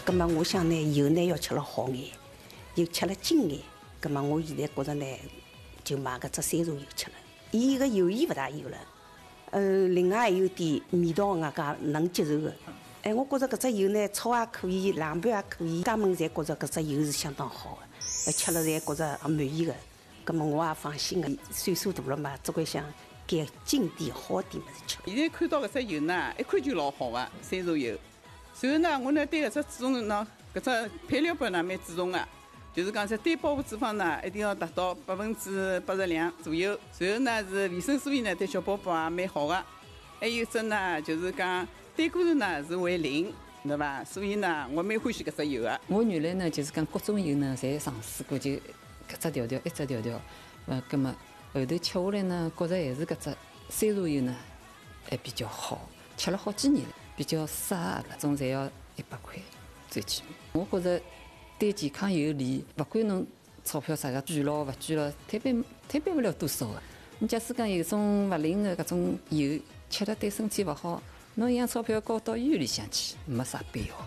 葛么我想呢，油呢要吃了好眼，又吃了精眼。葛么我现在觉着呢，就买搿只山茶油吃了。伊个油盐勿大有了，另外还有点味道，外加能接受的。哎，我觉着搿只油呢，炒也可以，凉拌也可以，家门侪觉着搿只油是相当好的，吃了侪觉着满意的。葛么我也放心的，岁数大了嘛，只管想改进点好点物事吃。 现在看到搿只油呢，一看就老好个山茶油。然后呢，我呢对搿只注重呢，搿只配料表呢蛮注重的。就是讲在单饱和脂肪呢，一定要达到82%左右。然后呢是维生素 E 呢，对小宝宝也蛮好的。还有一只呢，就是讲胆固醇呢是为0，对伐？所以呢，我蛮欢喜搿只油的。 我原来呢就是讲各种油呢，侪尝试过，就搿只调调，一只调调。葛么后头吃下来呢，觉着还是搿只山茶油呢还比较好，吃了好几年了，比较适合了，总侪要100块最起码。我觉着。对健康有利，勿管侬钞票啥个捐了勿捐了，推背不了多少个。你假使讲有种勿灵的搿种油，吃了对身体勿好，侬一样钞票交到医院里向去，没啥必要。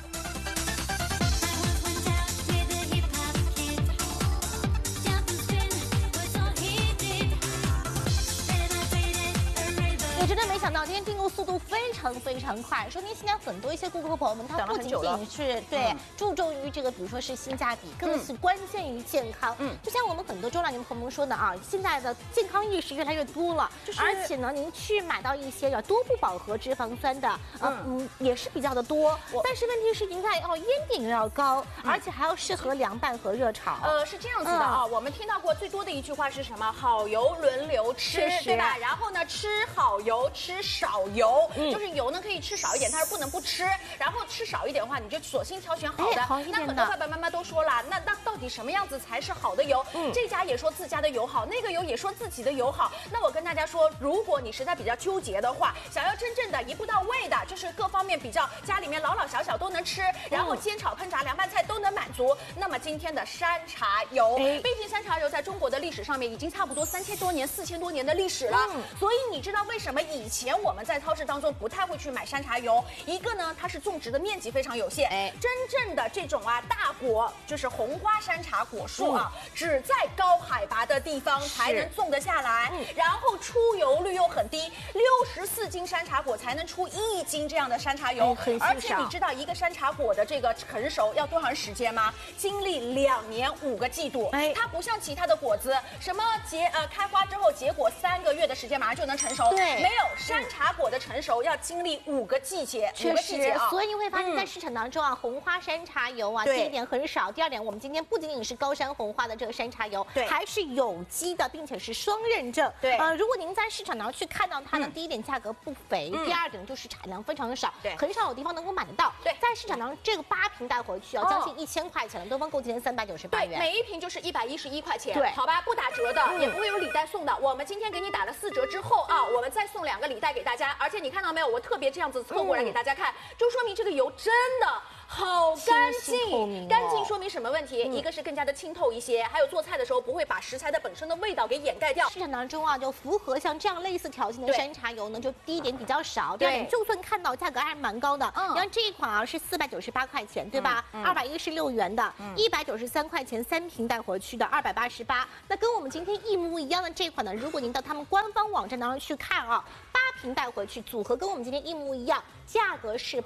也真的没想到，今天订购速度非常快。说明现在很多一些顾客朋友们，他不仅仅是注重于这个，比如说是性价比，更是关键于健康。就像我们很多中老年朋友们说的啊，现在的健康意识越来越多了，而且呢，您去买到一些多不饱和脂肪酸的，也是比较的多。但是问题是，您看烟点又要高，而且还要适合凉拌和热炒。 是这样子的啊，我们听到过最多的一句话是什么？好油轮流吃，对吧？然后呢，吃好油。吃少油，就是油呢可以吃少一点，但是不能不吃。然后吃少一点的话，你就索性挑选好的。那很多爸爸妈妈都说了，那到底什么样子才是好的油？这家也说自家的油好，那个油也说自己的油好。那我跟大家说，如果你实在比较纠结的话，想要真正的一步到位的，就是各方面比较家里面老老小小都能吃，然后煎炒烹炸凉拌菜都能满足，那么今天的山茶油，毕竟山茶油在中国的历史上面已经差不多3000多年、4000多年的历史了。所以你知道为什么以前我们在超市当中不太会去买山茶油？一个呢，它是种植的面积非常有限，真正的这种大果就是红花山茶果树只在高海拔的地方才能种得下来，然后出油率又很低，64斤山茶果才能出1斤这样的山茶油，而且你知道一个山茶果的这个成熟要多长时间吗？经历2年5个季度，它不像其他的果子，什么开花之后结果3个月的时间马上就能成熟，没有。山茶果的成熟要经历5个季节， 确实，所以你会发现在市场当中红花山茶油第一点很少，第二点我们今天不仅仅是高山红花的这个山茶油，还是有机的，并且是双认证。如果您在市场上去看到它呢，第一点价格不菲，第二点就是产量非常的少，很少有地方能够买得到。在市场上这个8瓶带回去将近1000块钱了，东方购今天398元， 每一瓶就是111块钱，好吧，不打折的，也不会有礼袋送的。我们今天给你打了4折之后我们再送2个礼袋给大家，而且你看到没有，我特别这样子凑过来给大家看，就说明这个油真的好干净，干净说明什么问题？一个是更加的清透一些，还有做菜的时候不会把食材的本身的味道给掩盖掉。 市场当中就符合像这样类似条件的山茶油呢，就第一点比较少，第二点就算看到价格还是蛮高的。你看这一款是498块钱，对吧？216元的，193块钱3瓶带回去的288。那跟我们今天一模一样的这款呢，如果您到他们官方网站当中去看8瓶带回去，组合跟我们今天一模一样，价格是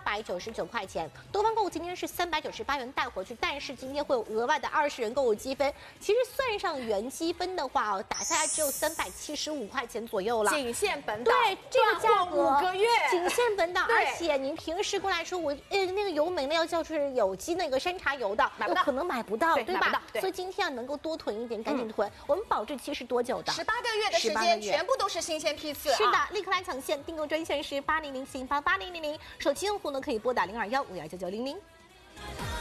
899块钱。东方购物今天是398元带回去，但是今天会有额外的20元购物积分。其实算上原积分的话打下来只有375块钱左右了， 仅限本岛。 对，这个价格 5个月， 仅限本岛。而且您平时过来说，我那个油没了，要就是有机那个山茶油的， 买不到， 可能买不到，对吧？所以今天能够多囤一点，赶紧囤。我们保质期是多久的 ？18个月的时间，全部都是新鲜批次。 是的，立刻来抢现，订购专线是8007888000，手机用户呢可以拨打0215199900。